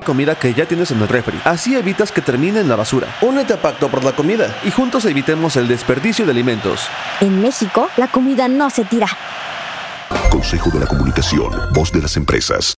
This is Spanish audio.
comida que ya tienes en el refri. Así evitas que termine en la basura. Únete a Pacto por la Comida y juntos evitemos el desperdicio de alimentos. En México, la comida no se tira. Consejo de la Comunicación, voz de las empresas.